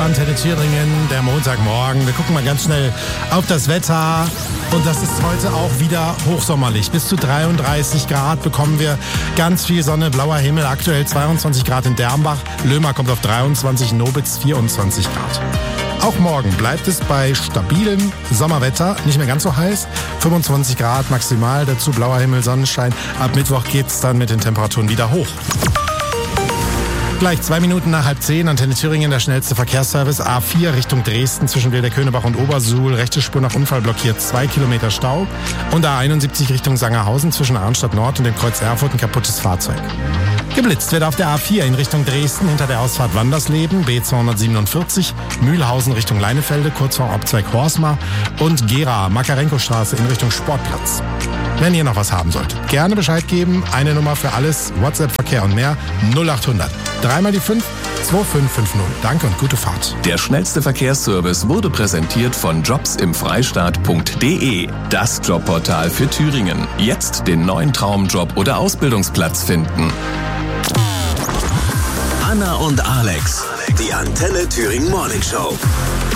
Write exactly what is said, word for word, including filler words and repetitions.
Antenne Thüringen, der Montagmorgen. Wir gucken mal ganz schnell auf das Wetter. Und das ist heute auch wieder hochsommerlich. Bis zu dreiunddreißig Grad bekommen wir, ganz viel Sonne, blauer Himmel. Aktuell zweiundzwanzig Grad in Dernbach. Löhmer kommt auf dreiundzwanzig, Nobitz vierundzwanzig Grad. Auch morgen bleibt es bei stabilem Sommerwetter, nicht mehr ganz so heiß. fünfundzwanzig Grad maximal, dazu blauer Himmel, Sonnenschein. Ab Mittwoch geht's dann mit den Temperaturen wieder hoch. Gleich zwei Minuten nach halb zehn, Antenne Thüringen, der schnellste Verkehrsservice. A vier Richtung Dresden zwischen Wilder-Königbach und Obersuhl. Rechte Spur nach Unfall blockiert, zwei Kilometer Stau. Und A einundsiebzig Richtung Sangerhausen zwischen Arnstadt Nord und dem Kreuz Erfurt ein kaputtes Fahrzeug. Geblitzt wird auf der A vier in Richtung Dresden hinter der Ausfahrt Wandersleben, B zweihundertsiebenundvierzig, Mühlhausen Richtung Leinefelde, kurz vor Abzweig Horsmar und Gera, Makarenko-Straße in Richtung Sportplatz. Wenn ihr noch was haben solltet, gerne Bescheid geben. Eine Nummer für alles, WhatsApp-Verkehr und mehr, null achthundert. Dreimal die fünf, zwei fünf fünf null. Danke und gute Fahrt. Der schnellste Verkehrsservice wurde präsentiert von jobsimfreistaat punkt de. Das Jobportal für Thüringen. Jetzt den neuen Traumjob oder Ausbildungsplatz finden. Anna und Alex, die Antenne Thüringen Morning Show.